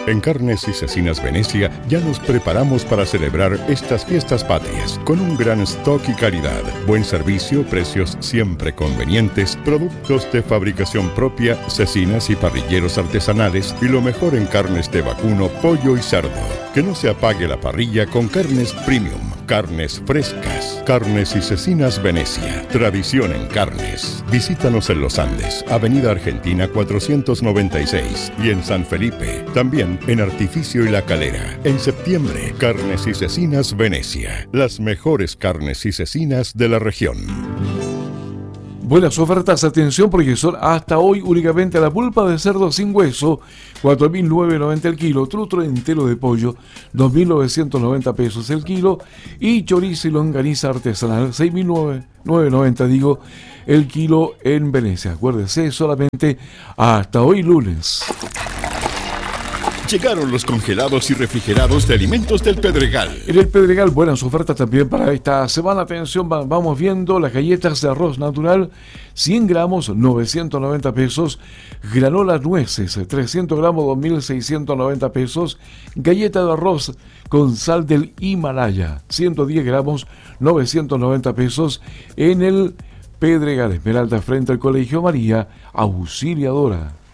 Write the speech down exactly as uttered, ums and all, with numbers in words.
En Carnes y Cecinas Venecia ya nos preparamos para celebrar estas fiestas patrias con un gran stock y calidad, buen servicio, precios siempre convenientes, productos de fabricación propia, cecinas y parrilleros artesanales y lo mejor en carnes de vacuno, pollo y cerdo. Que no se apague la parrilla con carnes premium, carnes frescas. Carnes y Cecinas Venecia, tradición en carnes. Visítanos en Los Andes, Avenida Argentina cuatrocientos noventa y seis y en San Felipe, también en Artificio y La Calera. En septiembre, Carnes y Cecinas Venecia, las mejores carnes y cecinas de la región. Buenas ofertas, atención porque son hasta hoy únicamente la pulpa de cerdo sin hueso, cuatro mil novecientos noventa el kilo, trutro entero de pollo, dos mil novecientos noventa pesos el kilo y chorizo y longaniza artesanal, seis mil novecientos noventa digo, el kilo en Venecia. Acuérdese, solamente hasta hoy lunes. Llegaron los congelados y refrigerados de alimentos del Pedregal. En el Pedregal, buenas ofertas también para esta semana. Atención, vamos viendo las galletas de arroz natural, cien gramos, novecientos noventa pesos. Granola nueces, trescientos gramos, dos mil seiscientos noventa pesos. Galleta de arroz con sal del Himalaya, ciento diez gramos, novecientos noventa pesos. En el Pedregal, Esmeralda, frente al Colegio María Auxiliadora.